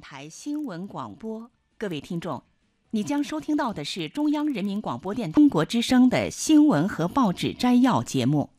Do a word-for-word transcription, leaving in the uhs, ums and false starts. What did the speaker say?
台新闻广播，各位听众，你将收听到的是中央人民广播电台中国之声的新闻和报纸摘要节目。